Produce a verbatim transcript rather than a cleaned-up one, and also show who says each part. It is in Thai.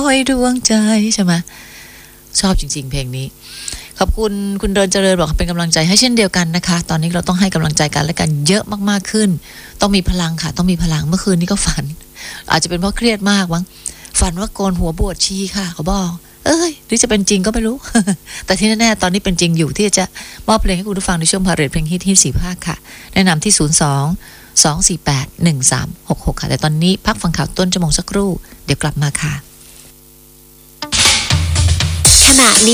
Speaker 1: โอ้ยดวงใจใช่ไหมชอบจริงๆเพลงนี้ขอบคุณคุณเดินเจริญบอกเป็นกำลังใจให้เช่นเดียวกันนะคะตอนนี้เราต้องให้กำลังใจกันและกันเยอะมากๆขึ้นต้องมีพลังค่ะต้องมีพลังเมื่อคืนนี้ก็ฝันอาจจะเป็นเพราะเครียดมากมั้งฝันว่าโกนหัวบวชชีค่ะเขาบอกเอ้ยหรือจะเป็นจริงก็ไม่รู้ แต่ที่แน่ๆตอนนี้เป็นจริงอยู่ที่จะมอบเพลงให้คุณผู้ฟังในช่วงพาเรทเพลงฮิตที่สี่ภาคค่ะแนะนำที่ศูนย์ สอง สอง สี่ แปด หนึ่ง สาม หก หกค่ะแต่ตอนนี้พักฟังข่าวต้นชั่วโมงสักครู่เดี๋ยวกลับมาค่ะ
Speaker 2: ขณะนี้